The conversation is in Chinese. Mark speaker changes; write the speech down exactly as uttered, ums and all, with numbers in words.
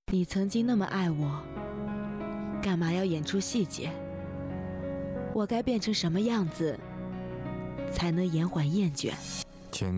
Speaker 1: 你曾经那么爱我，干嘛要演出细节？我该变成什么样子，才能延缓厌倦？